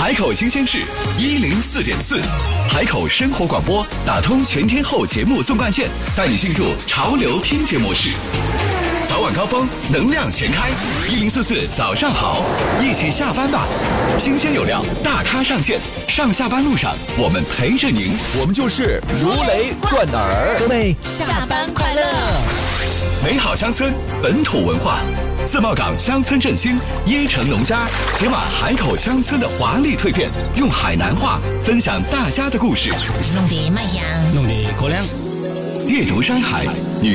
海口新鲜事104.4，海口生活广播打通全天候节目纵贯线，带你进入潮流听节模式。早晚高峰，能量全开，1044早上好，一起下班吧。新鲜有料，大咖上线，上下班路上我们陪着您， 我们就是如雷贯耳。 各位下班快乐！ 美好乡村，本土文化，自贸港乡村振兴，椰城农家解码海口乡村的华丽蜕变，用海南话分享大家的故事， 弄得麦香， 弄得高粱， 阅读山海。